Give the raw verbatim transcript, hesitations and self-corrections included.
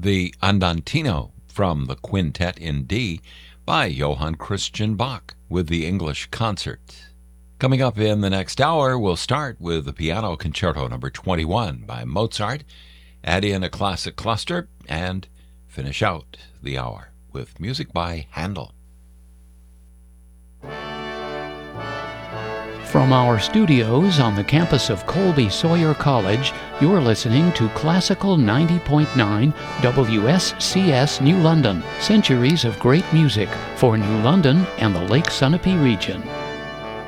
the Andantino from the Quintet in D by Johann Christian Bach with the English Concert. Coming up in the next hour, we'll start with the Piano Concerto number twenty-one by Mozart, add in a classic cluster, and finish out the hour with music by Handel. From our studios on the campus of Colby Sawyer College, you're listening to Classical ninety point nine W S C S New London, centuries of great music for New London and the Lake Sunapee region.